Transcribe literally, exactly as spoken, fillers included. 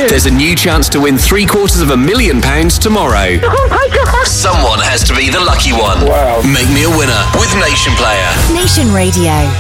you. There's a new chance to win three quarters of a million pounds tomorrow. Oh my God. Someone has to be the lucky one. Wow. Make me a winner with Nation Player. Nation Radio.